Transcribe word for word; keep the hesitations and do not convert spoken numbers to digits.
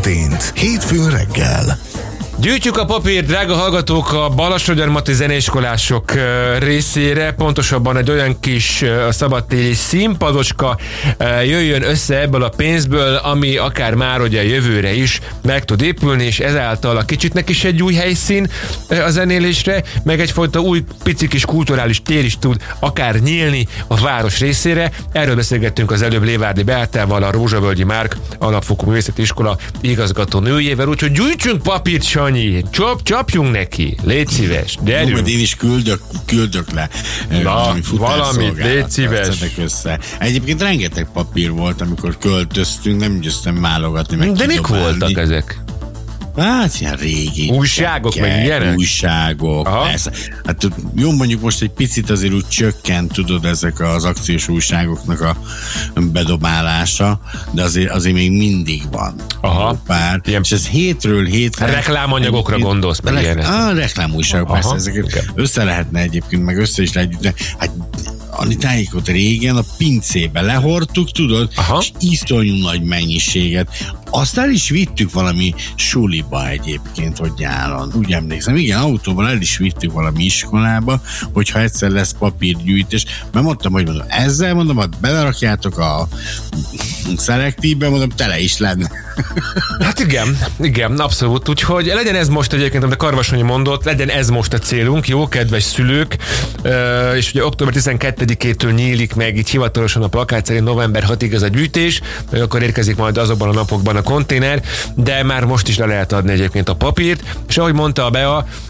történt hétfőn reggel. Gyűjtjük a papírt, drága hallgatók, a Balassagyarmati zeneiskolások részére, pontosabban egy olyan kis szabadtéri színpadocska jöjjön össze ebből a pénzből, ami akár már ugye jövőre is meg tud épülni, és ezáltal a kicsiknek is egy új helyszín a zenélésre, meg egyfajta új pici kis kulturális tér is tud akár nyílni a város részére. Erről beszélgettünk az előbb Lévárdi Beátával, a Rózsavölgyi Márk Alapfokú Művészeti Iskola igazgató nőjével, úgyhogy gyűjtsünk papírt, Sanyi, Csap, csapjunk neki, légy szíves, gyerünk. Jó, majd én is küldök, küldök le. Na, valamit, légy szíves. Össze. Egyébként rengeteg papír volt, amikor költöztünk, nem győztem válogatni, meg de mik kidobálni. voltak ezek? Hát ilyen régi. Újságok, csekkek, meg ilyenek? Újságok, Aha. persze. Hát jó, mondjuk most egy picit azért úgy csökkent, tudod, ezek az akciós újságoknak a bedobálása, de azért, azért még mindig van. Aha. Pár. Ilyen És ez hétről hétre... reklámanyagokra gondolsz, meg Re- ilyenek? Ah, reklámújságok, Aha. persze, ezeket Igen. össze lehetne egyébként, meg össze is lehet, de hát Ani tájékot régen a pincébe lehordtuk, tudod, Aha. és iszonyú nagy mennyiséget. Azt el is vittük valami suliba egyébként, hogy nyáron. Úgy emlékszem, igen, autóval el is vittük valami iskolába, hogyha egyszer lesz papírgyűjtés. Mert mondtam, hogy mondom, ezzel mondom, hogy belerakjátok a szelektívbe, mondom, tele is lenne. Hát igen, igen, abszolút. Úgyhogy legyen ez most egyébként, amit a Karvasonyi mondott, legyen ez most a célunk, jó, kedves szülők, Ö, és ugye október tizenkettedikétől nyílik meg így hivatalosan a plakát szerint november hatodikáig ez a gyűjtés, akkor érkezik majd azokban a napokban a konténer, de már most is le lehet adni egyébként a papírt, és ahogy mondta a Bea,